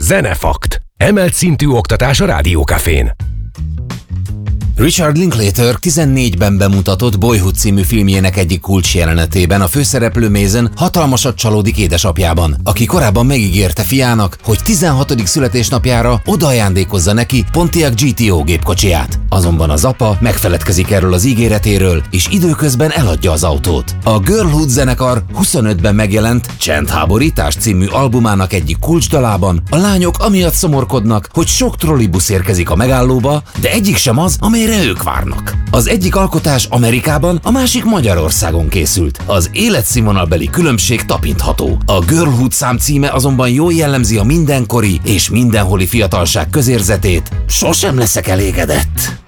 Zenefakt. Emelt szintű oktatás a Rádió Cafén. Richard Linklater 14-ben bemutatott Boyhood című filmjének egyik kulcsjelenetében a főszereplő Mason hatalmasat csalódik édesapjában, aki korábban megígérte fiának, hogy 16. születésnapjára odaajándékozza neki Pontiac GTO gépkocsiját. Azonban az apa megfeledkezik erről az ígéretéről, és időközben eladja az autót. A Girlhood zenekar 25-ben megjelent Csendháborítás című albumának egyik kulcsdalában a lányok amiatt szomorkodnak, hogy sok trollibusz érkezik a megállóba, de egyik sem az, amelyre ők várnak. Az egyik alkotás Amerikában, a másik Magyarországon készült. Az életszínvonalbeli különbség tapintható. A Girlhood szám címe azonban jól jellemzi a mindenkori és mindenholi fiatalság közérzetét. Sosem leszek elégedett.